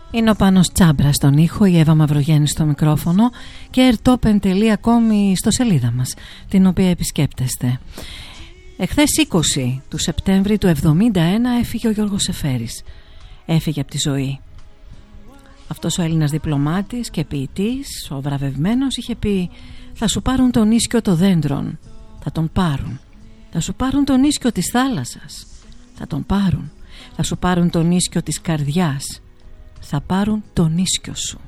Είναι ο Πάνος Τσάμπρα στον ήχο, η Εύα Μαυρογέννη στο μικρόφωνο και airtopen.com στο σελίδα μας, την οποία επισκέπτεστε. Εχθές 20 του Σεπτέμβρη του 1971 έφυγε ο Γιώργος Σεφέρης. Έφυγε από τη ζωή. Αυτός ο Έλληνας διπλωμάτης και ποιητής, ο βραβευμένος, είχε πει: θα σου πάρουν τον ίσκιο των δέντρων, θα τον πάρουν. Θα σου πάρουν τον ίσκιο της θάλασσας, θα τον πάρουν. Θα σου πάρουν τον ίσκιο της καρδιάς, θα πάρουν τον ίσκιο σου.